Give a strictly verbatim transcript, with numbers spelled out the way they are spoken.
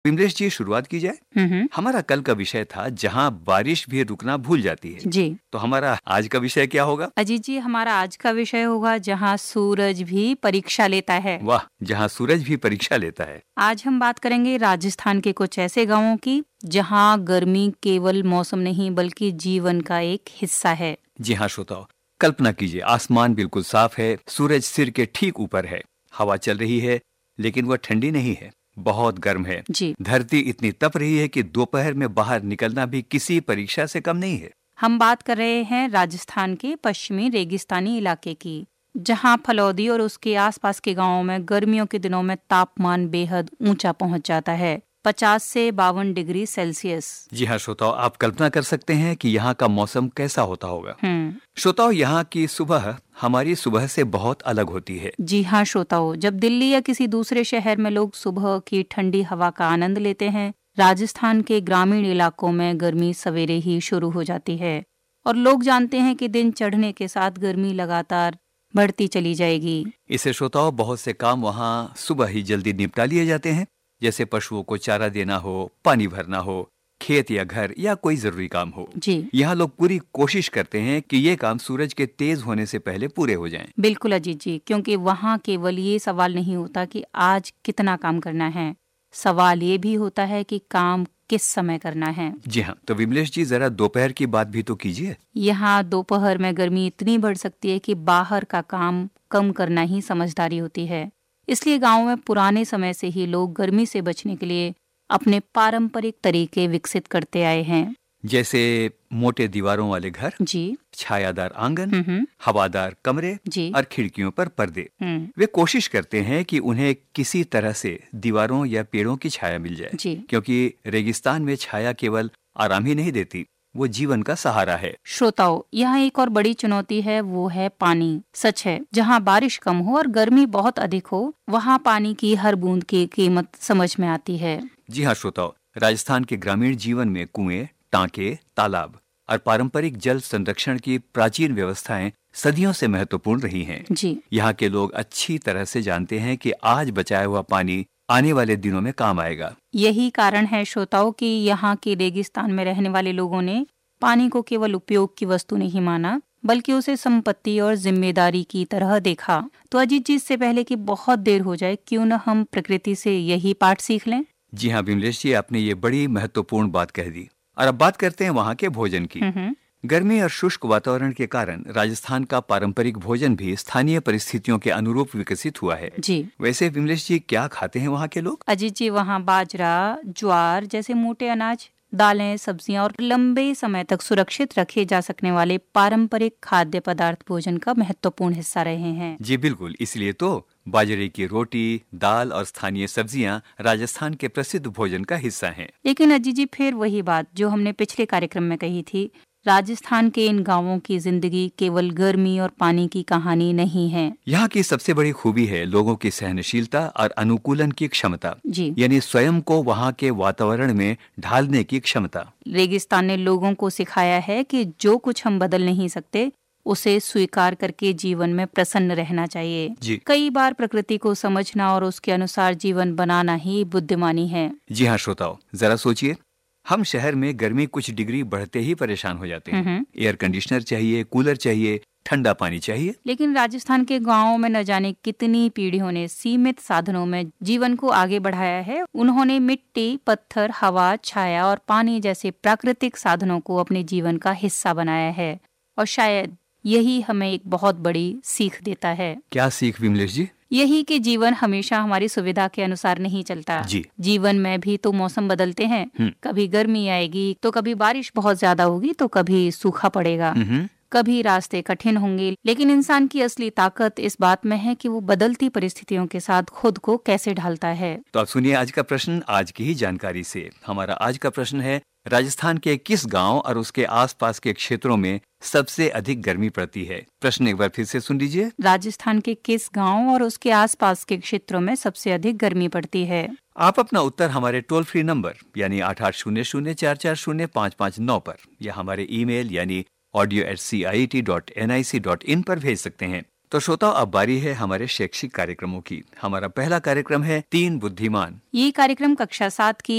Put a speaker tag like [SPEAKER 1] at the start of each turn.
[SPEAKER 1] विमलेश जी, शुरुआत की जाए।
[SPEAKER 2] हम्म।
[SPEAKER 1] हमारा कल का विषय था जहाँ बारिश भी रुकना भूल जाती है।
[SPEAKER 2] जी
[SPEAKER 1] तो हमारा आज का विषय क्या होगा?
[SPEAKER 2] अजीत जी, हमारा आज का विषय होगा जहाँ सूरज भी परीक्षा लेता है।
[SPEAKER 1] वाह, जहाँ सूरज भी परीक्षा लेता है।
[SPEAKER 2] आज हम बात करेंगे राजस्थान के कुछ ऐसे गांवों की जहाँ गर्मी केवल मौसम नहीं बल्कि जीवन का एक हिस्सा है।
[SPEAKER 1] जी हाँ श्रोताओ, कल्पना कीजिए, आसमान बिल्कुल साफ है, सूरज सिर के ठीक ऊपर है, हवा चल रही है लेकिन वह ठंडी नहीं है, बहुत गर्म है।
[SPEAKER 2] जी
[SPEAKER 1] धरती इतनी तप रही है कि दोपहर में बाहर निकलना भी किसी परीक्षा से कम नहीं है।
[SPEAKER 2] हम बात कर रहे हैं राजस्थान के पश्चिमी रेगिस्तानी इलाके की, जहां फलौदी और उसके आसपास के गांवों में गर्मियों के दिनों में तापमान बेहद ऊंचा पहुंच जाता है, पचास से बावन डिग्री सेल्सियस।
[SPEAKER 1] जी हाँ श्रोताओ, आप कल्पना कर सकते हैं कि यहाँ का मौसम कैसा होता होगा।
[SPEAKER 2] हम्म
[SPEAKER 1] श्रोताओ, यहाँ की सुबह हमारी सुबह से बहुत अलग होती है।
[SPEAKER 2] जी हाँ श्रोताओं, जब दिल्ली या किसी दूसरे शहर में लोग सुबह की ठंडी हवा का आनंद लेते हैं, राजस्थान के ग्रामीण इलाकों में गर्मी सवेरे ही शुरू हो जाती है और लोग जानते हैं कि दिन चढ़ने के साथ गर्मी लगातार बढ़ती चली जाएगी।
[SPEAKER 1] इसे श्रोताओं, बहुत से काम वहाँ सुबह ही जल्दी निपटा लिए जाते हैं, जैसे पशुओं को चारा देना हो, पानी भरना हो, खेत या घर या कोई जरूरी काम हो।
[SPEAKER 2] जी
[SPEAKER 1] यहाँ लोग पूरी कोशिश करते हैं कि ये काम सूरज के तेज होने से पहले पूरे हो जाएं।
[SPEAKER 2] बिल्कुल अजीत जी, क्योंकि वहाँ केवल ये सवाल नहीं होता कि आज कितना काम करना है, सवाल ये भी होता है कि काम किस समय करना है।
[SPEAKER 1] जी हाँ, तो विमलेश जी, जरा दोपहर की बात भी तो कीजिए।
[SPEAKER 2] यहाँ दोपहर में गर्मी इतनी बढ़ सकती है कि बाहर का काम कम करना ही समझदारी होती है। इसलिए गाँव में पुराने समय से ही लोग गर्मी से बचने के लिए अपने पारंपरिक तरीके विकसित करते आए हैं,
[SPEAKER 1] जैसे मोटे दीवारों वाले घर,
[SPEAKER 2] जी
[SPEAKER 1] छायादार आंगन,
[SPEAKER 2] हम्म
[SPEAKER 1] हवादार कमरे
[SPEAKER 2] जी
[SPEAKER 1] और खिड़कियों पर पर्दे।
[SPEAKER 2] हम्म
[SPEAKER 1] वे कोशिश करते हैं कि उन्हें किसी तरह से दीवारों या पेड़ों की छाया मिल जाए,
[SPEAKER 2] जी
[SPEAKER 1] क्योंकि रेगिस्तान में छाया केवल आराम ही नहीं देती, वो जीवन का सहारा है।
[SPEAKER 2] श्रोताओं, यहाँ एक और बड़ी चुनौती है, वो है पानी। सच है, जहाँ बारिश कम हो और गर्मी बहुत अधिक हो, वहाँ पानी की हर बूंद की कीमत समझ में आती है।
[SPEAKER 1] जी हाँ श्रोताओ, राजस्थान के ग्रामीण जीवन में कुएं, टांके, तालाब और पारंपरिक जल संरक्षण की प्राचीन व्यवस्थाएं सदियों से महत्वपूर्ण रही हैं।
[SPEAKER 2] जी
[SPEAKER 1] यहाँ के लोग अच्छी तरह से जानते हैं कि आज बचाया हुआ पानी आने वाले दिनों में काम आएगा।
[SPEAKER 2] यही कारण है श्रोताओं कि यहाँ के रेगिस्तान में रहने वाले लोगों ने पानी को केवल उपयोग की वस्तु नहीं माना, बल्कि उसे संपत्ति और जिम्मेदारी की तरह देखा। तो अजीत जी, इससे पहले कि बहुत देर हो जाए, क्यों न हम प्रकृति से यही पाठ सीख लें।
[SPEAKER 1] जी हाँ विमलेश जी, आपने ये बड़ी महत्वपूर्ण बात कह दी। और अब बात करते हैं वहाँ के भोजन की।
[SPEAKER 2] हम्म
[SPEAKER 1] गर्मी और शुष्क वातावरण के कारण राजस्थान का पारंपरिक भोजन भी स्थानीय परिस्थितियों के अनुरूप विकसित हुआ है।
[SPEAKER 2] जी
[SPEAKER 1] वैसे विमलेश जी, क्या खाते हैं वहाँ के लोग?
[SPEAKER 2] अजीत जी, वहाँ बाजरा, ज्वार जैसे मोटे अनाज, दालें, सब्जियां और लंबे समय तक सुरक्षित रखे जा सकने वाले पारंपरिक खाद्य पदार्थ भोजन का महत्वपूर्ण हिस्सा रहे हैं।
[SPEAKER 1] जी बिल्कुल, इसलिए तो बाजरे की रोटी, दाल और स्थानीय सब्जियां राजस्थान के प्रसिद्ध भोजन का हिस्सा हैं।
[SPEAKER 2] लेकिन अजीत जी, फिर वही बात जो हमने पिछले कार्यक्रम में कही थी, राजस्थान के इन गांवों की जिंदगी केवल गर्मी और पानी की कहानी नहीं है।
[SPEAKER 1] यहाँ की सबसे बड़ी खूबी है लोगों की सहनशीलता और अनुकूलन की क्षमता,
[SPEAKER 2] जी
[SPEAKER 1] यानी स्वयं को वहाँ के वातावरण में ढालने की क्षमता।
[SPEAKER 2] रेगिस्तान ने लोगों को सिखाया है कि जो कुछ हम बदल नहीं सकते, उसे स्वीकार करके जीवन में प्रसन्न रहना चाहिए।
[SPEAKER 1] जी
[SPEAKER 2] कई बार प्रकृति को समझना और उसके अनुसार जीवन बनाना ही बुद्धिमानी है।
[SPEAKER 1] जी हाँ श्रोताओ, जरा सोचिए, हम शहर में गर्मी कुछ डिग्री बढ़ते ही परेशान हो जाते हैं।
[SPEAKER 2] हम्म
[SPEAKER 1] एयर कंडीशनर चाहिए, कूलर चाहिए, ठंडा पानी चाहिए।
[SPEAKER 2] लेकिन राजस्थान के गांवों में न जाने कितनी पीढ़ियों ने सीमित साधनों में जीवन को आगे बढ़ाया है। उन्होंने मिट्टी, पत्थर, हवा, छाया और पानी जैसे प्राकृतिक साधनों को अपने जीवन का हिस्सा बनाया है, और शायद यही हमें एक बहुत बड़ी सीख देता है।
[SPEAKER 1] क्या सीख विमलेश जी?
[SPEAKER 2] यही कि जीवन हमेशा हमारी सुविधा के अनुसार नहीं चलता।
[SPEAKER 1] जी
[SPEAKER 2] जीवन में भी तो मौसम बदलते हैं,
[SPEAKER 1] हम्म
[SPEAKER 2] कभी गर्मी आएगी तो कभी बारिश बहुत ज्यादा होगी तो कभी सूखा पड़ेगा,
[SPEAKER 1] हम्म
[SPEAKER 2] कभी रास्ते कठिन होंगे। लेकिन इंसान की असली ताकत इस बात में है कि वो बदलती परिस्थितियों के साथ खुद को कैसे ढालता है।
[SPEAKER 1] तो आप सुनिए आज का प्रश्न आज की ही जानकारी से। हमारा आज का प्रश्न है, राजस्थान के किस गांव और उसके आसपास के क्षेत्रों में सबसे अधिक गर्मी पड़ती है? प्रश्न एक बार फिर से सुन लीजिए।
[SPEAKER 2] राजस्थान के किस गांव और उसके आसपास के क्षेत्रों में सबसे अधिक गर्मी पड़ती है?
[SPEAKER 1] आप अपना उत्तर हमारे टोल फ्री नंबर यानी आठ आठ शून्य शून्य चार चार शून्य पाँच पाँच नौ पर या हमारे ईमेल यानी audio eight C I T dot N I C dot in पर भेज सकते हैं। तो श्रोताओ, अब बारी है हमारे शैक्षिक कार्यक्रमों की। हमारा पहला कार्यक्रम है तीन बुद्धिमान।
[SPEAKER 2] ये कार्यक्रम कक्षा सात की